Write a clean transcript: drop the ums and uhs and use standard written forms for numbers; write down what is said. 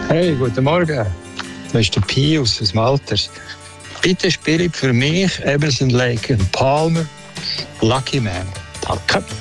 Hey, guten Morgen. Das ist der Pius aus Malters. Bitte spielt für mich Emerson, Lake und Palmer Lucky Man. Danke.